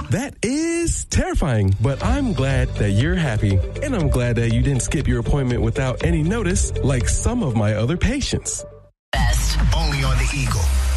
That is terrifying, but I'm glad that you're happy. And I'm glad that you didn't skip your appointment without any notice like some of my other patients. Best. Only on the Eagle.